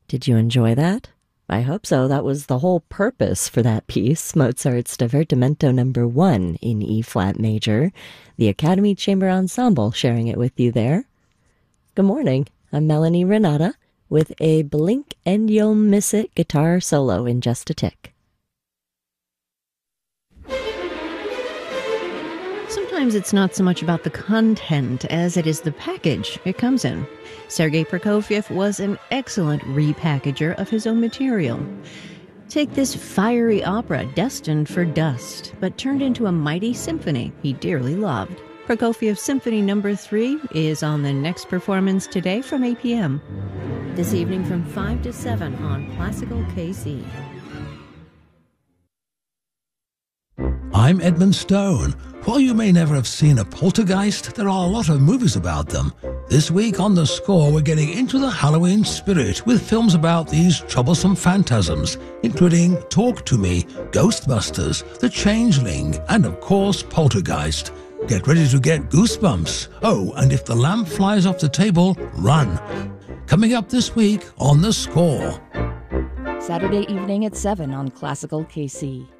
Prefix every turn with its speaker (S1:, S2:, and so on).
S1: Did you enjoy that? I hope so. That was the whole purpose for that piece, Mozart's Divertimento Number 1 in E-flat major. The Academy Chamber Ensemble sharing it with you there. Good morning. I'm Melanie Renata with a Blink and You'll Miss It guitar solo in just a tick.
S2: Sometimes it's not so much about the content as it is the package it comes in. Sergei Prokofiev was an excellent repackager of his own material. Take this fiery opera destined for dust, but turned into a mighty symphony he dearly loved. Prokofiev Symphony No. 3 is on the next performance today from 8 p.m. This evening from 5 to 7 on Classical KC.
S3: I'm Edmund Stone. While you may never have seen a poltergeist, there are a lot of movies about them. This week on The Score, we're getting into the Halloween spirit with films about these troublesome phantasms, including Talk to Me, Ghostbusters, The Changeling, and of course Poltergeist. Get ready to get goosebumps. Oh, and if the lamp flies off the table, run. Coming up this week on The Score.
S4: Saturday evening at 7 on Classical KC.